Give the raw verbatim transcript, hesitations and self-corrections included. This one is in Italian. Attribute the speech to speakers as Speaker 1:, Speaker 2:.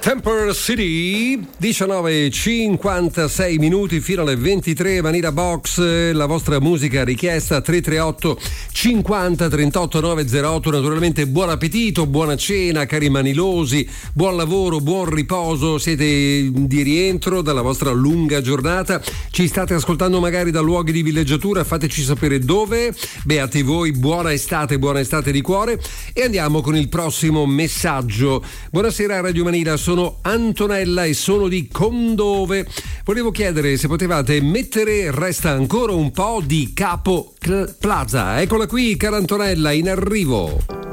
Speaker 1: Temper City, diciannove e cinquantasei minuti fino alle ventitré. Manila Box, la vostra musica richiesta tre tre otto cinquanta trentotto novecentotto. Naturalmente buon appetito, buona cena cari manilosi, buon lavoro, buon riposo. Siete di rientro dalla vostra lunga giornata, ci state ascoltando magari da luoghi di villeggiatura, fateci sapere dove. Beati voi, buona estate, buona estate di cuore. E andiamo con il prossimo messaggio. Buonasera Radio Manila, sono Antonella e sono di Condove. Volevo chiedere se potevate mettere Resta ancora un po' di Capo Plaza. Eccola qui, cara Antonella, in arrivo.